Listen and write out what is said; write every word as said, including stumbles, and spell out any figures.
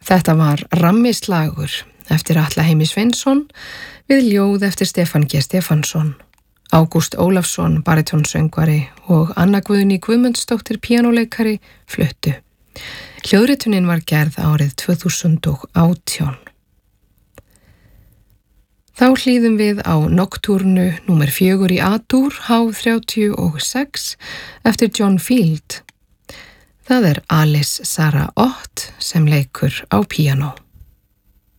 Þetta var Rammislagur eftir Atla Heimi Sveinsson við ljóð eftir Stefán G. Stefánsson. Ágúst Ólafsson, baritónsöngvari og Anna Guðný Guðmundsdóttir píanóleikari fluttu. Hljóðritunin var gerð árið tvö þúsund og átján. Þá hlýðum við á Nocturnu númer fjögur í A-dúr H þrjátíu og sex eftir John Field. Það er Alice Sarah Ott sem leikur á píanó.